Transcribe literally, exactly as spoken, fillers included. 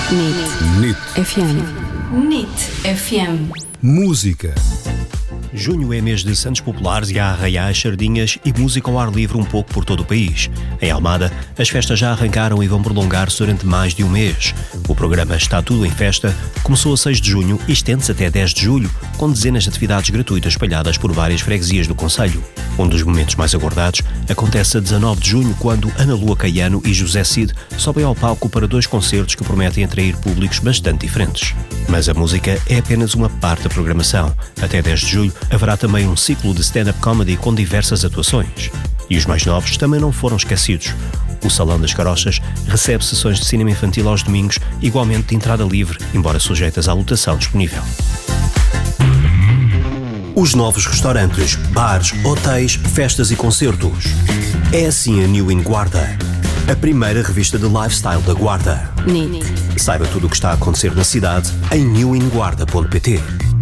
N I T F M. N I T F M. Música. Junho é mês de santos populares e há arraiais, sardinhas e música ao ar livre um pouco por todo o país. Em Almada, as festas já arrancaram e vão prolongar-se durante mais de um mês. O programa Está Tudo em Festa começou a seis de junho e estende-se até dez de julho, com dezenas de atividades gratuitas espalhadas por várias freguesias do concelho. Um dos momentos mais aguardados acontece a dezanove de junho, quando Ana Lua Caiano e José Cid sobem ao palco para dois concertos que prometem atrair públicos bastante diferentes. Mas a música é apenas uma parte da programação. Até dez de julho haverá também um ciclo de stand-up comedy com diversas atuações. E os mais novos também não foram esquecidos. O Salão das Carochas recebe sessões de cinema infantil aos domingos, igualmente de entrada livre, embora sujeitas à lotação disponível. Os novos restaurantes, bares, hotéis, festas e concertos. É assim a New In Guarda, a primeira revista de lifestyle da Guarda. N I T. Saiba tudo o que está a acontecer na cidade em new in guarda ponto pt.